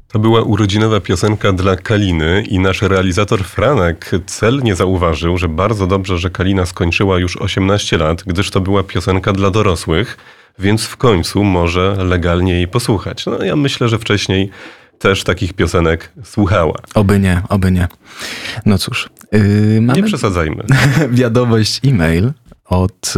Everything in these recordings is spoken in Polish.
To była urodzinowa piosenka dla Kaliny i nasz realizator Franek celnie zauważył, że bardzo dobrze, że Kalina skończyła już 18 lat, gdyż to była piosenka dla dorosłych, więc w końcu może legalnie jej posłuchać. No ja myślę, że wcześniej też takich piosenek słuchała. Oby nie, oby nie. No cóż. Mamy Nie przesadzajmy. wiadomość e-mail od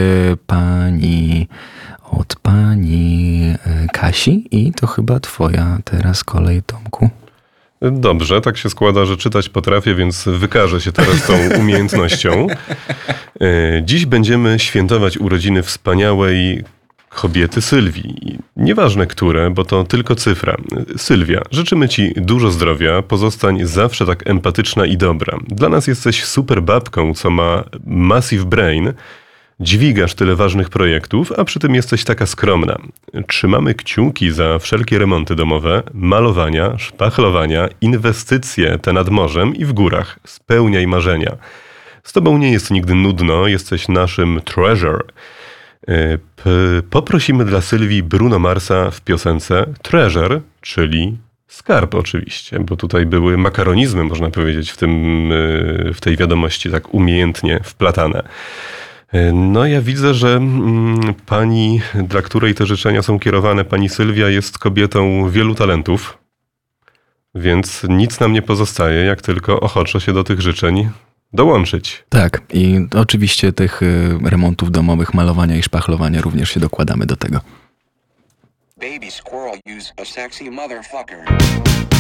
pani Kasi i to chyba twoja teraz kolej, Tomku. Dobrze, tak się składa, że czytać potrafię, więc wykażę się teraz tą umiejętnością. Dziś będziemy świętować urodziny wspaniałej kobiety Sylwii. Nieważne które, bo to tylko cyfra. Sylwia, życzymy ci dużo zdrowia, pozostań zawsze tak empatyczna i dobra. Dla nas jesteś super babką, co ma massive brain, dźwigasz tyle ważnych projektów, a przy tym jesteś taka skromna. Trzymamy kciuki za wszelkie remonty domowe, malowania, szpachlowania, inwestycje te nad morzem i w górach. Spełniaj marzenia. Z tobą nie jest nigdy nudno, jesteś naszym treasure. Poprosimy dla Sylwii Bruno Marsa w piosence Treasure, czyli skarb oczywiście, bo tutaj były makaronizmy, można powiedzieć, w tej wiadomości tak umiejętnie wplatane. No ja widzę, że pani, dla której te życzenia są kierowane, pani Sylwia jest kobietą wielu talentów, więc nic nam nie pozostaje, jak tylko ochoczo się do tych życzeń dołączyć. Tak, i oczywiście tych remontów domowych, malowania i szpachlowania również się dokładamy do tego. Baby squirrel, use a sexy motherfucker.